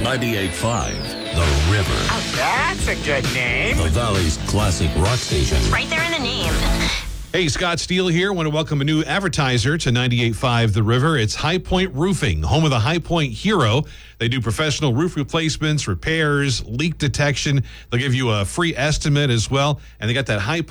98.5 The River. Oh, that's a good name. The Valley's classic rock station. Right there in the name. Hey, Scott Steele here. Want to welcome a new advertiser to 98.5 The River. It's High Point Roofing, home of the High Point Hero. They do professional roof replacements, repairs, leak detection. They'll give you a free estimate as well. And they got that High